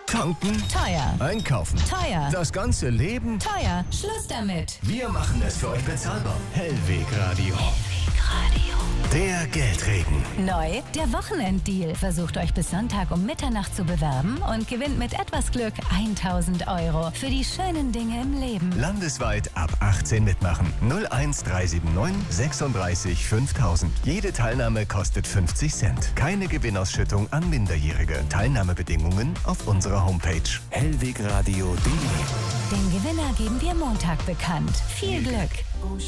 Tanken? Teuer. Einkaufen? Teuer. Das ganze Leben? Teuer. Schluss damit. Wir machen es für euch bezahlbar. Hellweg Radio. Der Geldregen. Neu, der Wochenenddeal. Versucht euch bis Sonntag um Mitternacht zu bewerben und gewinnt mit etwas Glück 1.000 € für die schönen Dinge im Leben. Landesweit ab 18 mitmachen. 01379 36 5000. Jede Teilnahme kostet 50 Cent. Keine Gewinnausschüttung an Minderjährige. Teilnahmebedingungen auf unserer Homepage hellwegradio.de. Den Gewinner geben wir Montag bekannt. Viel Glück!